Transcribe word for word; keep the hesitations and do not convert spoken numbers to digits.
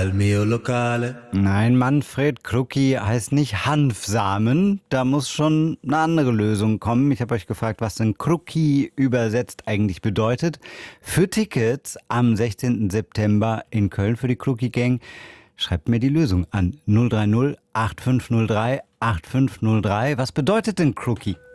al mio locale. Nein, Manfred, Krucki heißt nicht Hanfsamen. Da muss schon eine andere Lösung kommen. Ich habe euch gefragt, was denn Krucki übersetzt eigentlich bedeutet. Für Tickets am sechzehnten September in Köln für die Krucki Gang schreibt mir die Lösung an null drei null acht fünf null drei acht fünf null drei. Was bedeutet denn Krucki?